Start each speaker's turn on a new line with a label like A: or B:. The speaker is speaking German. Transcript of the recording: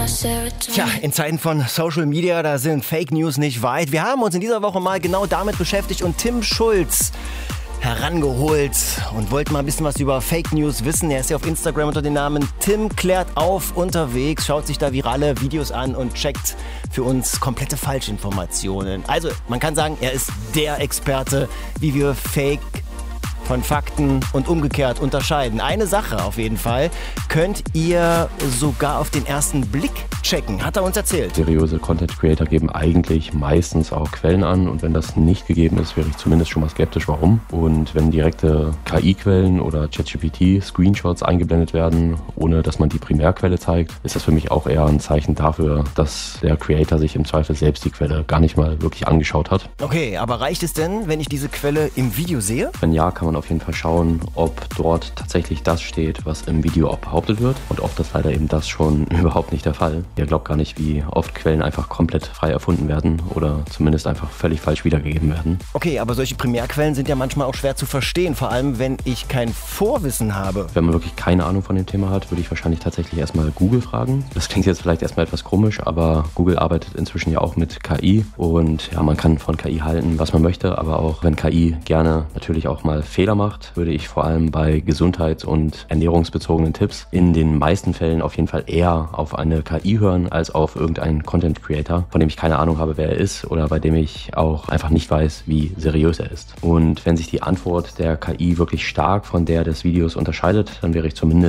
A: Tja, in Zeiten von Social Media, da sind Fake News nicht weit. Wir haben uns in dieser Woche mal genau damit beschäftigt und Tim Schulz herangeholt und wollten mal ein bisschen was über Fake News wissen. Er ist ja auf Instagram unter dem Namen Tim klärt auf unterwegs, schaut sich da virale Videos an und checkt für uns komplette Falschinformationen. Also man kann sagen, er ist der Experte, wie wir Fake von Fakten und umgekehrt unterscheiden. Eine Sache auf jeden Fall könnt ihr sogar auf den ersten Blick checken, hat er uns erzählt.
B: Seriöse Content Creator geben eigentlich meistens auch Quellen an und wenn das nicht gegeben ist, wäre ich zumindest schon mal skeptisch, warum. Und wenn direkte KI-Quellen oder ChatGPT-Screenshots eingeblendet werden, ohne dass man die Primärquelle zeigt, ist das für mich auch eher ein Zeichen dafür, dass der Creator sich im Zweifel selbst die Quelle gar nicht mal wirklich angeschaut hat.
A: Okay, aber reicht es denn, wenn ich diese Quelle im Video sehe?
B: Wenn ja, kann man auf jeden Fall schauen, ob dort tatsächlich das steht, was im Video auch behauptet wird. Und oft ist leider eben das schon überhaupt nicht der Fall. Ihr glaubt gar nicht, wie oft Quellen einfach komplett frei erfunden werden oder zumindest einfach völlig falsch wiedergegeben werden.
A: Okay, aber solche Primärquellen sind ja manchmal auch schwer zu verstehen, vor allem wenn ich kein Vorwissen habe.
B: Wenn man wirklich keine Ahnung von dem Thema hat, würde ich wahrscheinlich tatsächlich erstmal Google fragen. Das klingt jetzt vielleicht erstmal etwas komisch, aber Google arbeitet inzwischen ja auch mit KI und ja, man kann von KI halten, was man möchte, aber auch wenn KI gerne natürlich auch mal Fehler macht, würde ich vor allem bei gesundheits- und ernährungsbezogenen Tipps in den meisten Fällen auf jeden Fall eher auf eine KI hören, als auf irgendeinen Content Creator, von dem ich keine Ahnung habe, wer er ist oder bei dem ich auch einfach nicht weiß, wie seriös er ist. Und wenn sich die Antwort der KI wirklich stark von der des Videos unterscheidet, dann wäre ich zumindest